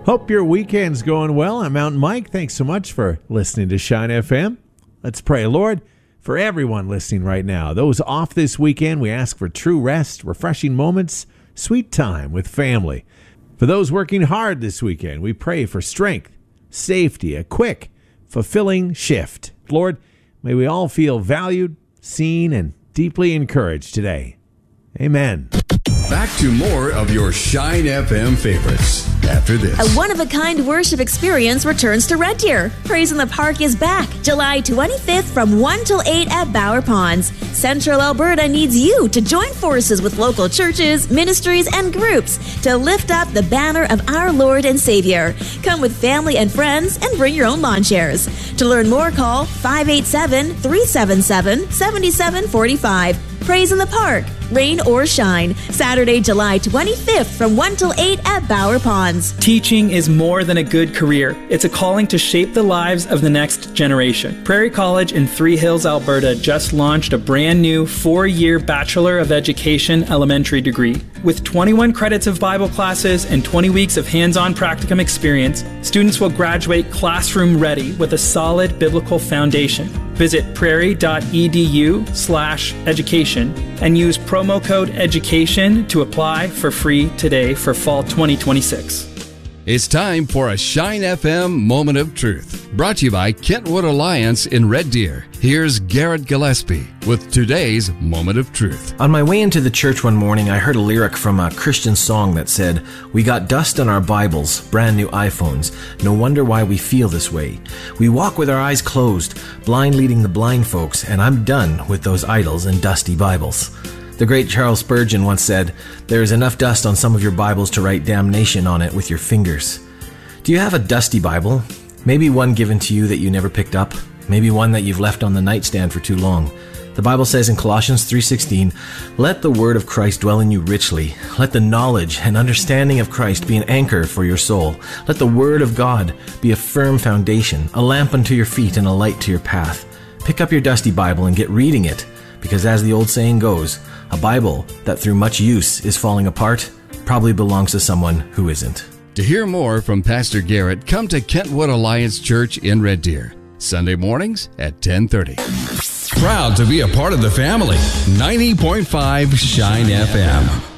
Hope your weekend's going well. I'm Mountain Mike. Thanks so much for listening to Shine FM. Let's pray. Lord, for everyone listening right now, those off this weekend, we ask for true rest, refreshing moments, sweet time with family. For those working hard this weekend, we pray for strength, safety, a quick, fulfilling shift. Lord, may we all feel valued, seen, and deeply encouraged today. Amen. Back to more of your Shine FM favorites after this. A one-of-a-kind worship experience returns to Red Deer. Praise in the Park is back July 25th from 1 till 8 at Bower Ponds. Central Alberta needs you to join forces with local churches, ministries, and groups to lift up the banner of our Lord and Savior. Come with family and friends and bring your own lawn chairs. To learn more, call 587-377-7745. Praise in the Park, rain or shine. Saturday, July 25th from 1 till 8 at Bower Ponds. Teaching is more than a good career. It's a calling to shape the lives of the next generation. Prairie College in Three Hills, Alberta just launched a brand new 4-year Bachelor of Education elementary degree. With 21 credits of Bible classes and 20 weeks of hands-on practicum experience, students will graduate classroom ready with a solid biblical foundation. Visit prairie.edu/education and use promo code EDUCATION to apply for free today for fall 2026. It's time for a Shine FM Moment of Truth, brought to you by Kentwood Alliance in Red Deer. Here's Garrett Gillespie with today's Moment of Truth. On my way into the church one morning, I heard a lyric from a Christian song that said, "We got dust on our Bibles, brand new iPhones. No wonder why we feel this way. We walk with our eyes closed, blind leading the blind folks, and I'm done with those idols and dusty Bibles." The great Charles Spurgeon once said, "There is enough dust on some of your Bibles to write damnation on it with your fingers." Do you have a dusty Bible? Maybe one given to you that you never picked up. Maybe one that you've left on the nightstand for too long. The Bible says in Colossians 3:16, "Let the word of Christ dwell in you richly. Let the knowledge and understanding of Christ be an anchor for your soul. Let the word of God be a firm foundation, a lamp unto your feet and a light to your path." Pick up your dusty Bible and get reading it, because as the old saying goes, a Bible that through much use is falling apart probably belongs to someone who isn't. To hear more from Pastor Garrett, come to Kentwood Alliance Church in Red Deer, Sunday mornings at 10:30. Proud to be a part of the family. 90.5 Shine FM.